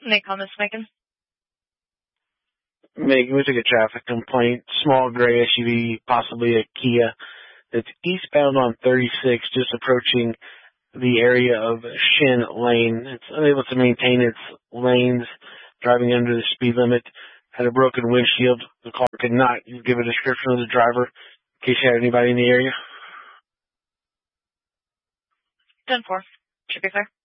Nick on this, Megan. Megan, we took a traffic complaint. Small gray SUV, possibly a Kia. It's eastbound on 36, just approaching the area of Shin Lane. It's unable to maintain its lanes, driving under the speed limit. Had a broken windshield. The car could not give a description of the driver in case you had anybody in the area. 10-4. Should be fair.